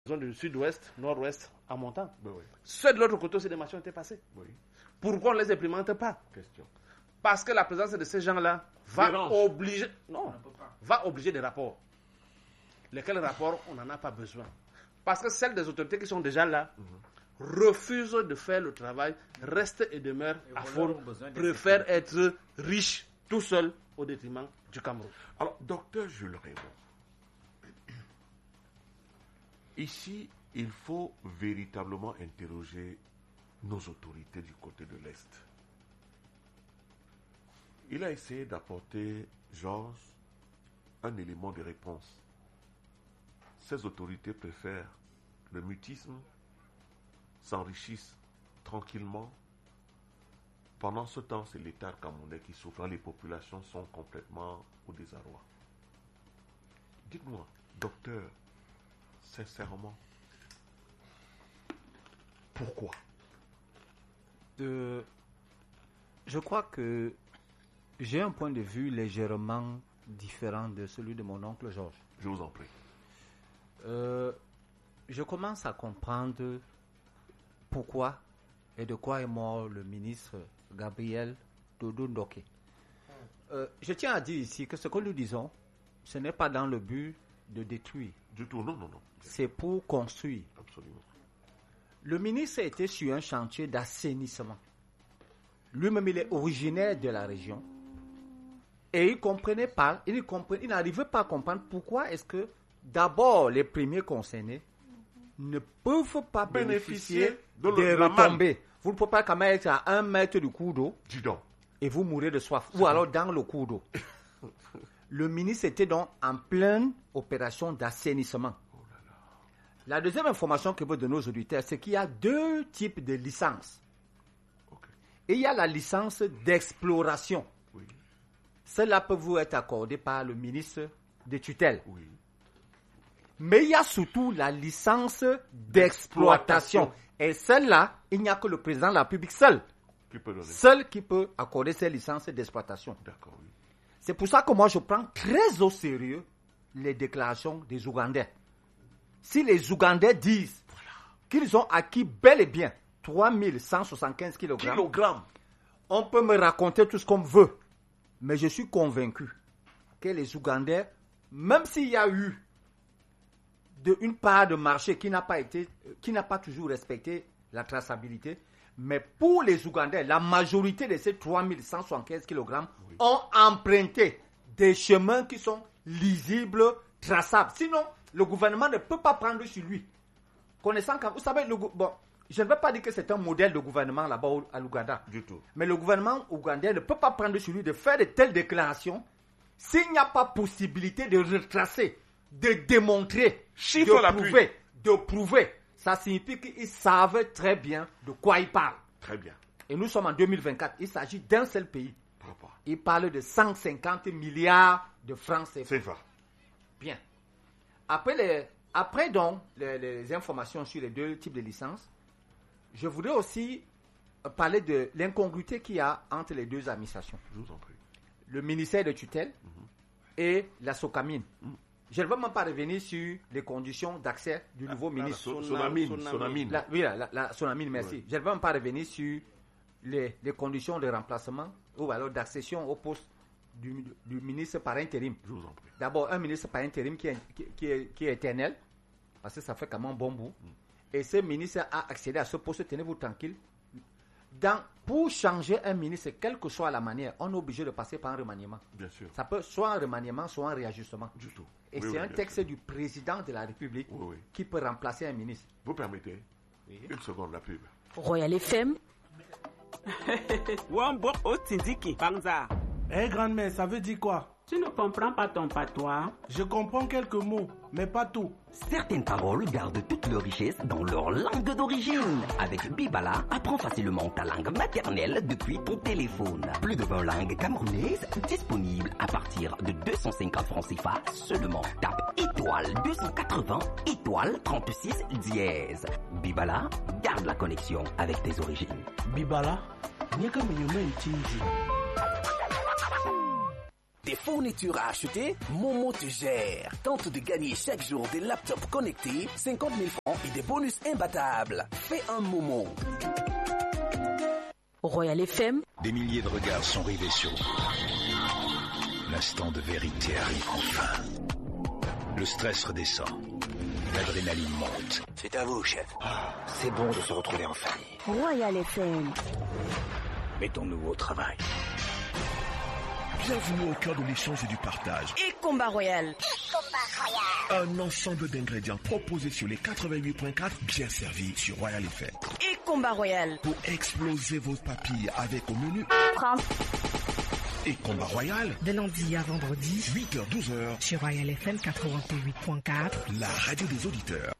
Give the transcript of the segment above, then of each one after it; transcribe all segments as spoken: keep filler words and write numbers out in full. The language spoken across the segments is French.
zone du sud-ouest, nord-ouest, en montant. Ben oui. Ceux de l'autre côté aussi, des machines étaient passées. Oui. Pourquoi on ne les implémente pas? Question. Parce que la présence de ces gens-là va Dérange. obliger, non, va obliger des rapports. Lesquels rapports, on n'en a pas besoin. Parce que celles des autorités qui sont déjà là mm-hmm. refusent de faire le travail, restent et demeurent et à fond, préfèrent être riches tout seuls au détriment du Cameroun. Alors, docteur Jules Raymond, ici, il faut véritablement interroger nos autorités du côté de l'Est. Il a essayé d'apporter, Georges, un élément de réponse. Ces autorités préfèrent le mutisme, s'enrichissent tranquillement. Pendant ce temps, c'est l'État camerounais qui souffre. Les populations sont complètement au désarroi. Dites-moi, docteur, sincèrement, pourquoi? Euh, je crois que j'ai un point de vue légèrement différent de celui de mon oncle Georges. Je vous en prie. Euh, je commence à comprendre pourquoi et de quoi est mort le ministre Gabriel Dodo Ndoké. Euh, je tiens à dire ici que ce que nous disons, ce n'est pas dans le but de détruire. Du tout, non, non, non. C'est pour construire. Absolument. Le ministre était sur un chantier d'assainissement. Lui-même, il est originaire de la région. Et il comprenait pas, il, comprenait, il n'arrivait pas à comprendre pourquoi est-ce que d'abord les premiers concernés ne peuvent pas bénéficier, bénéficier de des retombées. Vous ne pouvez pas quand même être à un mètre du cours d'eau et vous mourrez de soif. C'est ou alors dans le cours d'eau. Le ministre était donc en pleine opération d'assainissement. Oh là là. La deuxième information que je veux donner aux auditeurs, c'est qu'il y a deux types de licences. Okay. Et il y a la licence d'exploration. Oui. Celle-là peut vous être accordée par le ministre de tutelle. Oui. Mais il y a surtout la licence d'exploitation. Et celle-là, il n'y a que le président de la République seul. Qui peut donner. Seul qui peut accorder ces licences d'exploitation. D'accord, oui. C'est pour ça que moi, je prends très au sérieux les déclarations des Ougandais. Si les Ougandais disent voilà. qu'ils ont acquis bel et bien trois mille cent soixante-quinze kilogrammes, kilogrammes, on peut me raconter tout ce qu'on veut. Mais je suis convaincu que les Ougandais, même s'il y a eu de une part de marché qui n'a pas été, qui n'a pas toujours respecté la traçabilité, mais pour les Ougandais, la majorité de ces trois mille cent soixante-quinze kilogrammes oui. ont emprunté des chemins qui sont lisibles, traçables. Sinon, le gouvernement ne peut pas prendre sur lui. Connaissant que, vous savez, le, bon, je ne veux pas dire que c'est un modèle de gouvernement là-bas à l'Ouganda. Du tout. Mais le gouvernement ougandais ne peut pas prendre sur lui de faire de telles déclarations s'il n'y a pas possibilité de retracer, de démontrer, Chiffre de prouver, de prouver. Ça signifie qu'ils savent très bien de quoi ils parlent. Très bien. Et nous sommes en deux mille vingt-quatre. Il s'agit d'un seul pays. Papa. Il parle de cent cinquante milliards de francs C F A. C'est vrai. Bien. Après, les, après donc, les, les informations sur les deux types de licences, je voudrais aussi parler de l'incongruité qu'il y a entre les deux administrations. Je vous en prie. Le ministère de tutelle mm-hmm. et la SOCAMIN. Mm. Je ne veux même pas revenir sur les conditions d'accès du nouveau ah, ministre. La Sonamine. Sonamine. La, oui, la, la, la Sonamine, merci. Oui. Je ne veux même pas revenir sur les, les conditions de remplacement ou alors d'accession au poste du, du ministre par intérim. Je vous en prie. D'abord, un ministre par intérim qui est, qui, qui est, qui est éternel, parce que ça fait quand même un bon bout. Mm. Et ce ministre a accédé à ce poste, tenez-vous tranquille. Dans, pour changer un ministre, quelle que soit la manière, on est obligé de passer par un remaniement. Bien sûr. Ça peut soit un remaniement, soit un réajustement. Du tout. Et oui, c'est oui, un texte sûr. Du président de la République oui, oui. qui peut remplacer un ministre. Vous permettez oui. Une seconde, la pub. Royal F M. Eh, grand-mère, ça veut dire quoi? Tu ne comprends pas ton patois? Je comprends quelques mots, mais pas tout. Certaines paroles gardent toute leur richesse dans leur langue d'origine. Avec Bibala, apprends facilement ta langue maternelle depuis ton téléphone. Plus de vingt langues camerounaises disponibles à partir de deux cent cinquante francs C F A seulement. Tape étoile deux cent quatre-vingts, étoile trente-six dièse. Bibala, garde la connexion avec tes origines. Bibala, n'y a que des fournitures à acheter? Momo te gère. Tente de gagner chaque jour des laptops connectés, cinquante mille francs et des bonus imbattables. Fais un Momo. Royal F M. Des milliers de regards sont rivés sur vous. L'instant de vérité arrive enfin. Le stress redescend. L'adrénaline monte. C'est à vous, chef. Ah, c'est bon de se retrouver en famille. Royal F M. Mettons-nous au travail. Bienvenue au cœur de l'échange et du partage. Et Combat Royal. Et Combat Royal. Un ensemble d'ingrédients proposés sur les quatre-vingt-huit point quatre, bien servis sur Royal F M. Et Combat Royal. Pour exploser vos papilles avec au menu. France. Et Combat Royal. De lundi à vendredi. huit heures douze heures. Sur Royal F M quatre-vingt-huit point quatre. La radio des auditeurs.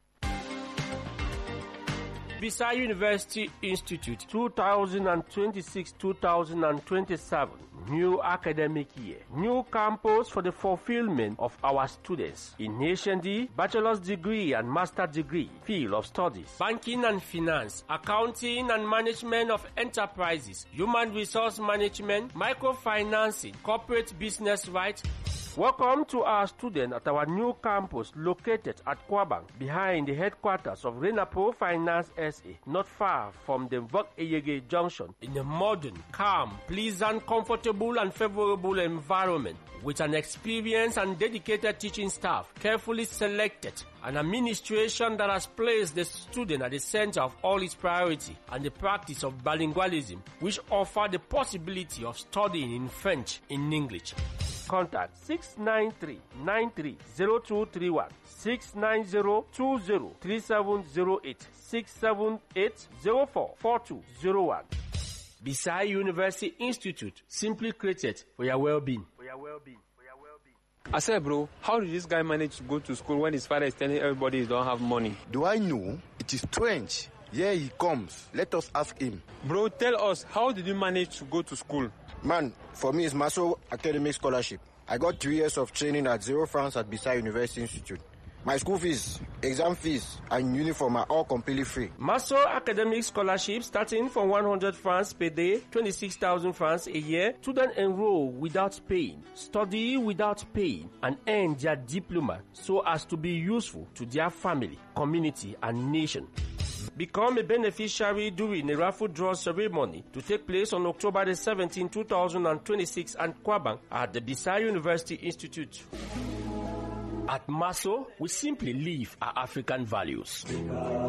Bisai University Institute twenty twenty-six to twenty twenty-seven. New academic year. New campus for the fulfillment of our students in H N D, bachelor's degree and master's degree, field of studies, banking and finance, accounting and management of enterprises, human resource management, microfinancing, corporate business rights. Welcome to our students at our new campus located at Kwabang, behind the headquarters of Renapo Finance S A, not far from the Vok-Eyege Junction, in a modern, calm, pleasant, comfortable and favorable environment, with an experienced and dedicated teaching staff, carefully selected, an administration that has placed the student at the center of all its priority, and the practice of bilingualism, which offer the possibility of studying in French, in English. Contact six nine three, nine three zero two three one, six nine zero, two zero three seven zero eight, six seven eight zero four, four two zero one. Bisai University Institute, simply created for your well-being. For your well-being. For your well-being. I said, bro, how did this guy manage to go to school when his father is telling everybody he don't have money? Do I know? It is strange. Here he comes. Let us ask him. Bro, tell us, how did you manage to go to school? Man, for me, it's Maso Academic Scholarship. I got three years of training at zero francs at Bisai University Institute. My school fees, exam fees, and uniform are all completely free. Maso Academic Scholarship starting from one hundred francs per day, twenty-six thousand francs a year. Students enroll without paying, study without paying, and earn their diploma so as to be useful to their family, community, and nation. Become a beneficiary during a raffle draw ceremony to take place on October the seventeenth, two thousand twenty-six at Kwabang at the Bisai University Institute. At Maso, we simply live our African values.